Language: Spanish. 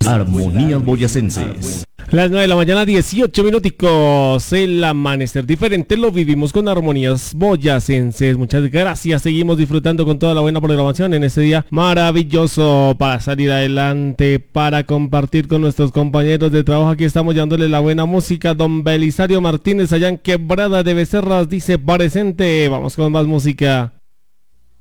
Armonías Boyacenses. Las 9 de la mañana, 18 minuticos. El amanecer diferente lo vivimos con Armonías Boyacenses. Muchas gracias. Seguimos disfrutando con toda la buena programación en este día maravilloso para salir adelante, para compartir con nuestros compañeros de trabajo. Aquí estamos llevándole la buena música. Don Belisario Martínez allá en Quebrada de Becerras dice presente. Vamos con más música.